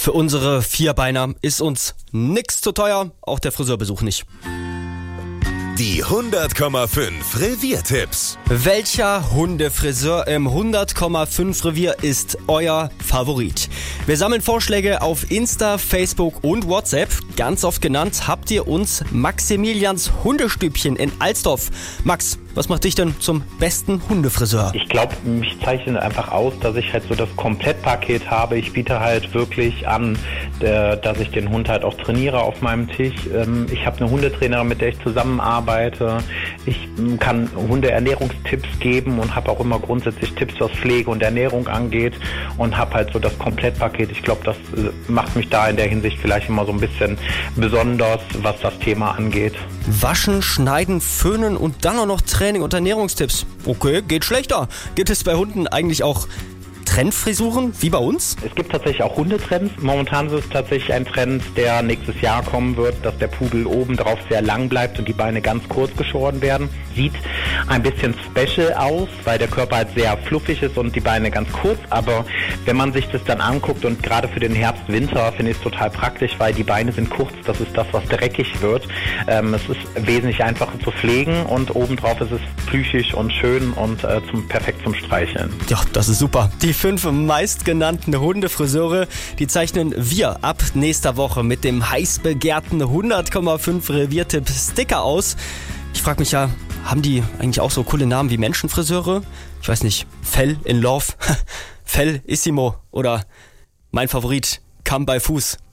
Für unsere Vierbeiner ist uns nix zu teuer, auch der Friseurbesuch nicht. Die 100,5 Reviertipps. Welcher Hundefriseur im 100,5 Revier ist euer Favorit? Wir sammeln Vorschläge auf Insta, Facebook und WhatsApp. Ganz oft genannt habt ihr uns Maximilians Hundestübchen in Alsdorf. Max, was macht dich denn zum besten Hundefriseur? Ich glaube, mich zeichnet einfach aus, dass ich halt so das Komplettpaket habe. Ich biete halt wirklich an, dass ich den Hund halt auch trainiere auf meinem Tisch. Ich habe eine Hundetrainerin, mit der ich zusammenarbeite. Ich kann Hundeernährungstipps geben und habe auch immer grundsätzlich Tipps, was Pflege und Ernährung angeht und habe halt so das Komplettpaket. Ich glaube, das macht mich da in der Hinsicht vielleicht immer so ein bisschen besonders, was das Thema angeht. Waschen, schneiden, föhnen und dann auch noch Training und Ernährungstipps. Okay, geht schlechter. Gibt es bei Hunden eigentlich auch Trendfrisuren, wie bei uns? Es gibt tatsächlich auch Hundetrends. Momentan ist es tatsächlich ein Trend, der nächstes Jahr kommen wird, dass der Pudel obendrauf sehr lang bleibt und die Beine ganz kurz geschoren werden. Sieht ein bisschen special aus, weil der Körper halt sehr fluffig ist und die Beine ganz kurz. Aber wenn man sich das dann anguckt und gerade für den Herbst, Winter finde ich es total praktisch, weil die Beine sind kurz. Das ist das, was dreckig wird. Es ist wesentlich einfacher zu pflegen und obendrauf ist es plüschig und schön und perfekt zum Streicheln. Ja, das ist super. Die 5 meistgenannten Hundefriseure, die zeichnen wir ab nächster Woche mit dem heiß begehrten 100,5 Reviertipp Sticker aus. Ich frage mich ja, haben die eigentlich auch so coole Namen wie Menschenfriseure? Ich weiß nicht, Fell in Love, Fellissimo oder mein Favorit, Kamm bei Fuß.